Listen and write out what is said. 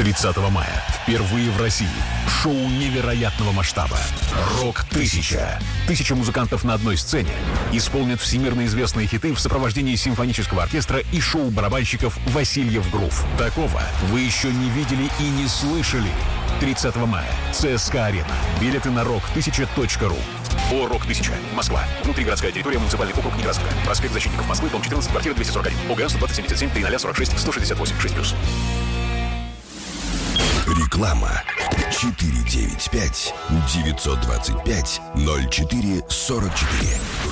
30 мая впервые в России шоу невероятного масштаба «Рок-1000». 1000 музыкантов на одной сцене исполнят всемирно известные хиты в сопровождении симфонического оркестра и шоу-барабанщиков «Васильев Грув». Такого вы еще не видели и не слышали. 30 мая. ЦСКА-арена. Билеты на rock1000.ru. О, «Рок-1000». Москва. Внутригородская территория, муниципальный округ Некрасовка. Проспект Защитников Москвы, дом 14, квартира 241. ОГРН 12077 3046 168 6+. Реклама. 495 925 0444.